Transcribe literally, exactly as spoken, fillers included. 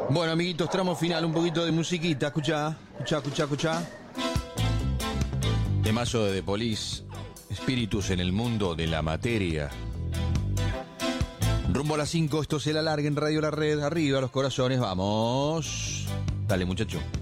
Bueno, amiguitos, tramo final, un poquito de musiquita. Escuchá, escuchá, escuchá, escuchá. Temazo de The Police, Espíritus en el mundo de la materia. Rumbo a las cinco, esto se la larga en Radio La Red. Arriba los corazones, vamos. Dale, muchacho.